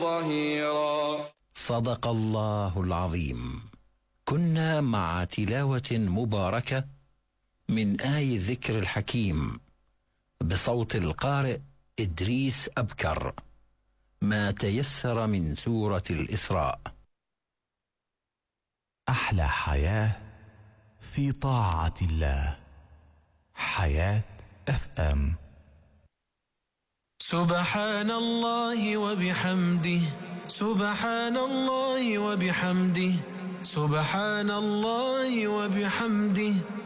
ظهيرا. صدق الله العظيم. كنا مع تلاوة مباركة من آي الذكر الحكيم بصوت القارئ إدريس أبكر، ما تيسر من سورة الإسراء. أحلى حياة في طاعة الله. حياة FM. سبحان الله وبحمده، سبحان الله وبحمده، سبحان الله وبحمده.